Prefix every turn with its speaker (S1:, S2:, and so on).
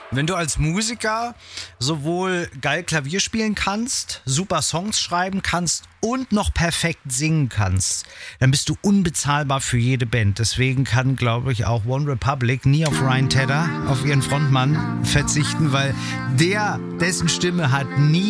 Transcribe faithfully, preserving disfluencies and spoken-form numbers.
S1: Wenn du als Musiker sowohl geil Klavier spielen kannst, super Songs schreiben kannst und noch perfekt singen kannst, dann bist du unbezahlbar für jede Band. Deswegen kann, glaube ich, auch One Republic nie auf Ryan Tedder, auf ihren Frontmann, verzichten, weil der, dessen Stimme hat nie